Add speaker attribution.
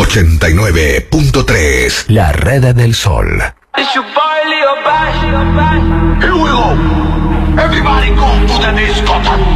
Speaker 1: 89.3. La Red del Sol.
Speaker 2: Here we go. Everybody go to the discotheque.